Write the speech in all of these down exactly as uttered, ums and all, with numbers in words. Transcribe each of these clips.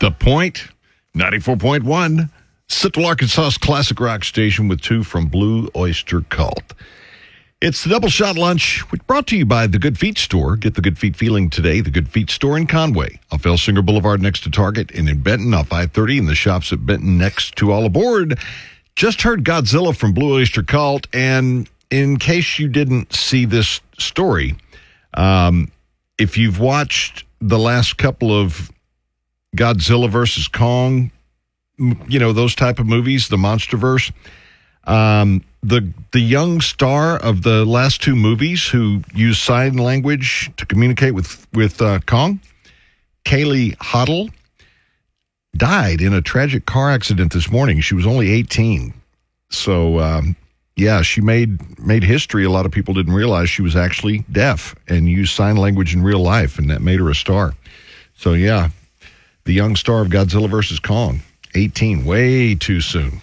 The Point, ninety-four point one, Central Arkansas's classic rock station with two from Blue Oyster Cult. It's the Double Shot Lunch, brought to you by The Good Feet Store. Get the Good Feet feeling today. The Good Feet Store in Conway, off Elsinger Boulevard next to Target, and in Benton off I thirty, and the shops at Benton next to All Aboard. Just heard Godzilla from Blue Oyster Cult, and in case you didn't see this story, um, if you've watched the last couple of Godzilla versus Kong, you know, those type of movies, the MonsterVerse, um, the the young star of the last two movies who used sign language to communicate with, with uh, Kong, Kaylee Hoddle, died in a tragic car accident this morning. She was only eighteen. So, um, yeah, she made made history. A lot of people didn't realize she was actually deaf and used sign language in real life, and that made her a star. So, yeah, the young star of Godzilla versus Kong, eighteen, way too soon.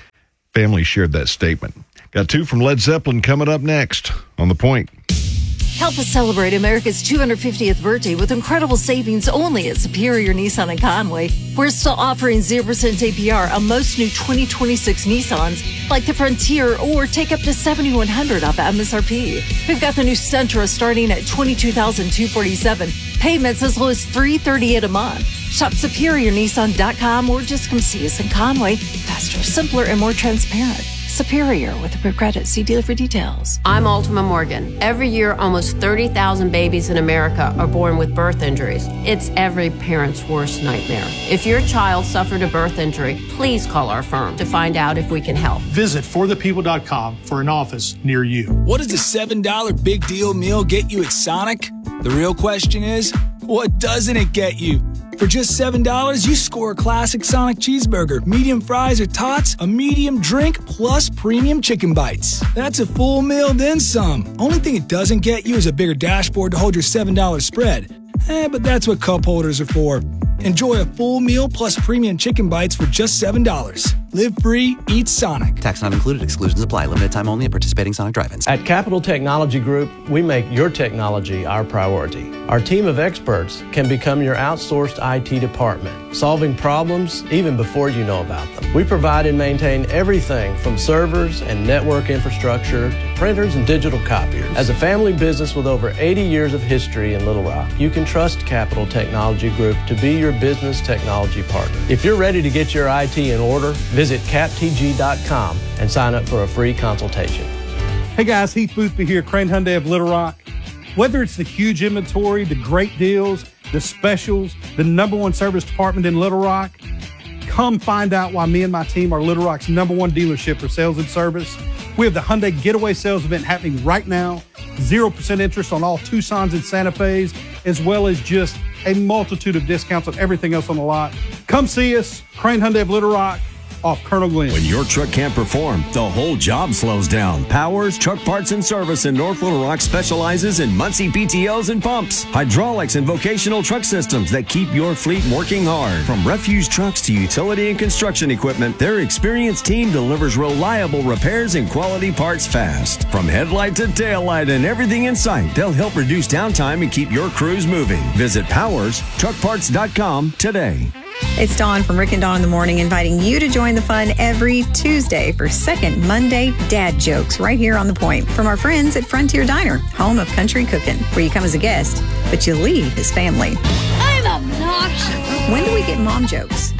Family shared that statement. Got two from Led Zeppelin coming up next on The Point. Help us celebrate America's two hundred fiftieth birthday with incredible savings only at Superior Nissan in Conway. We're still offering zero percent A P R on most new twenty twenty-six Nissans, like the Frontier, or take up to seven thousand one hundred dollars off M S R P. We've got the new Sentra starting at twenty-two thousand two hundred forty-seven dollars. Payments as low as three hundred thirty-eight dollars a month. Shop superior nissan dot com or just come see us in Conway. Faster, simpler, and more transparent. Superior with approved credit. See dealer for details. I'm Ultima Morgan. Every year, almost thirty thousand babies in America are born with birth injuries. It's every parent's worst nightmare. If your child suffered a birth injury, please call our firm to find out if we can help. Visit for the people dot com for an office near you. What does a seven dollar big deal meal get you at Sonic? The real question is, what doesn't it get you? For just seven dollars, you score a classic Sonic cheeseburger, medium fries or tots, a medium drink, plus premium chicken bites. That's a full meal, then some. Only thing it doesn't get you is a bigger dashboard to hold your seven dollar spread. Eh, but that's what cup holders are for. Enjoy a full meal plus premium chicken bites for just seven dollars. Live free, eat Sonic. Tax not included. Exclusions apply. Limited time only at participating Sonic drive-ins. At Capital Technology Group, we make your technology our priority. Our team of experts can become your outsourced I T department, solving problems even before you know about them. We provide and maintain everything from servers and network infrastructure to printers and digital copiers. As a family business with over eighty years of history in Little Rock, you can trust Capital Technology Group to be your business technology partner. If you're ready to get your I T in order, visit cap t g dot com and sign up for a free consultation. Hey guys, Heath Boothby here, Crane Hyundai of Little Rock. Whether it's the huge inventory, the great deals, the specials, the number one service department in Little Rock, come find out why me and my team are Little Rock's number one dealership for sales and service. We have the Hyundai Getaway Sales Event happening right now. zero percent interest on all Tucsons and Santa Fe's, as well as just a multitude of discounts on everything else on the lot. Come see us, Crane Hyundai of Little Rock, off Colonel Glenn. When your truck can't perform, the whole job slows down. Powers Truck Parts and Service in North Little Rock specializes in Muncie P T Os and pumps, hydraulics, and vocational truck systems that keep your fleet working hard. From refuse trucks to utility and construction equipment, their experienced team delivers reliable repairs and quality parts fast. From headlight to tail light and everything in sight, they'll help reduce downtime and keep your crews moving. Visit powers truck parts dot com today. It's Dawn from Rick and Dawn in the Morning, inviting you to join the fun every Tuesday for Second Monday Dad Jokes right here on The Point from our friends at Frontier Diner, home of country cooking, where you come as a guest, but you leave as family. I'm obnoxious. When do we get mom jokes?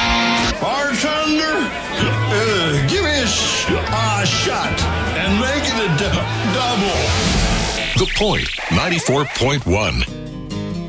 Bartender, uh, give me a sh- uh, shot and make it a d- double. The Point, ninety-four point one.